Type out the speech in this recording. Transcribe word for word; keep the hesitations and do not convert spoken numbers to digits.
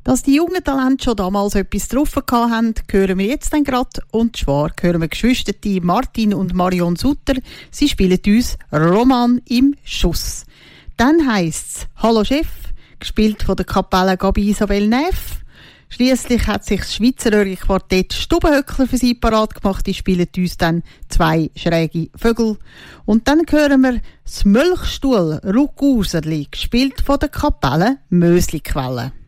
Dass die jungen Talente schon damals etwas drauf hatten, hören wir jetzt dann gerade. Und zwar hören wir Geschwister Martin und Marion Sutter. Sie spielen uns Roman im Schuss. Dann heisst es Hallo Chef, gespielt von der Kapelle Gabi Isabel Neff. Schliesslich hat sich das Schweizeröhrliche Quartett Stubenhöckler für sie parat gemacht. Die spielen uns dann zwei schräge Vögel. Und dann hören wir das Mölchstuhl Ruckuserli, gespielt von der Kapelle Mösliquelle.